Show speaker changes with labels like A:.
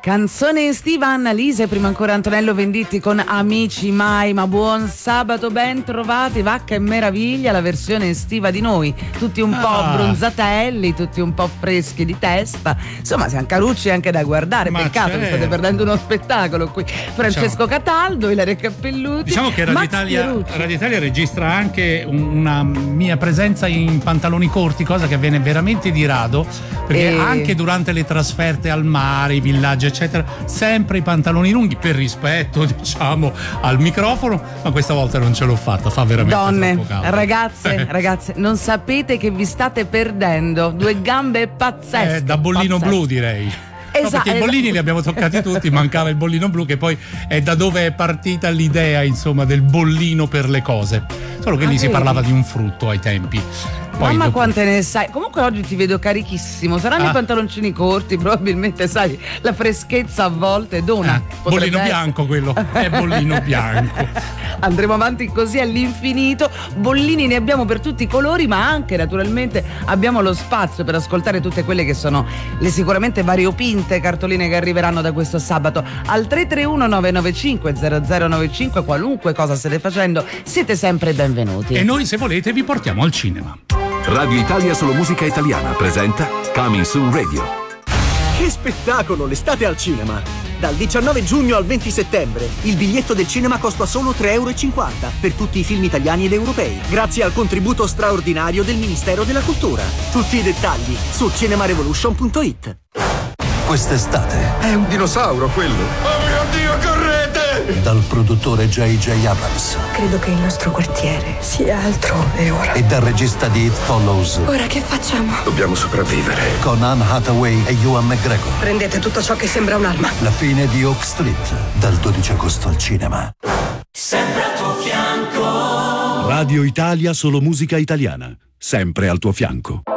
A: Canzone estiva, Annalisa, prima ancora Antonello Venditti con Amici Mai. Ma buon sabato, ben trovati. Vacca e meraviglia, la versione estiva di noi, tutti un po' bronzatelli, tutti un po' freschi di testa, insomma siamo carucci anche da guardare.
B: Ma
A: peccato che state perdendo uno spettacolo qui. Francesco Cataldo, Ilaria Cappelluti.
B: Diciamo che Radio Italia registra anche una mia presenza in pantaloni corti, cosa che avviene veramente di rado, perché anche durante le trasferte al mare, i villaggi eccetera, sempre i pantaloni lunghi, per rispetto diciamo al microfono, ma questa volta non ce l'ho fatta, fa veramente
A: donne,
B: caldo.
A: ragazze, non sapete che vi state perdendo due gambe pazzesche,
B: da bollino blu direi. No, perché i bollini li abbiamo toccati tutti, mancava il bollino blu, che poi è da dove è partita l'idea, insomma, del bollino per le cose. Solo che lì si parlava di un frutto ai tempi. Poi
A: mamma quante ne sai. Comunque oggi ti vedo carichissimo. Saranno i pantaloncini corti, probabilmente, sai, la freschezza a volte dona.
B: Bollino bianco quello, è bollino bianco.
A: Andremo avanti così all'infinito. Bollini ne abbiamo per tutti i colori, ma anche naturalmente abbiamo lo spazio per ascoltare tutte quelle che sono le sicuramente variopinte cartoline che arriveranno da questo sabato al 331 995 0095. Qualunque cosa state facendo, siete sempre benvenuti.
B: E noi, se volete, vi portiamo al cinema.
C: Radio Italia Solo Musica Italiana presenta Coming Soon Radio.
D: Che spettacolo, l'estate al cinema! Dal 19 giugno al 20 settembre il biglietto del cinema costa solo €3,50 per tutti i film italiani ed europei, grazie al contributo straordinario del Ministero della Cultura. Tutti i dettagli su cinemarevolution.it.
E: Quest'estate
F: è un dinosauro quello. Oh mio Dio, correte!
E: Dal produttore J.J. Abrams.
G: Credo che il nostro quartiere sia altrove ora.
E: E dal regista di It Follows.
G: Ora che facciamo?
F: Dobbiamo sopravvivere.
E: Con Anne Hathaway e Ewan McGregor.
G: Prendete tutto ciò che sembra un'arma.
E: La fine di Oak Street, dal 12 agosto al cinema.
H: Sempre al tuo fianco.
I: Radio Italia Solo Musica Italiana. Sempre al tuo fianco.